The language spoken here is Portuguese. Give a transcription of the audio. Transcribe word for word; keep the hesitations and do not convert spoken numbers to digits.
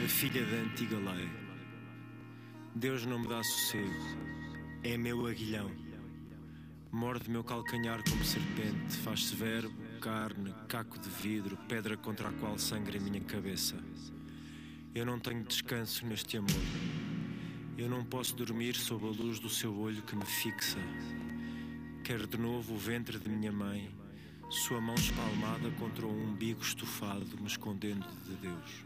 filha da antiga lei. Deus não me dá sossego, é meu aguilhão. Morde meu calcanhar como serpente, faz-se verbo, carne, caco de vidro, pedra contra a qual sangra a minha cabeça. Eu não tenho descanso neste amor. Eu não posso dormir sob a luz do seu olho que me fixa. Quero de novo o ventre de minha mãe, sua mão espalmada contra o umbigo estufado, me escondendo de Deus.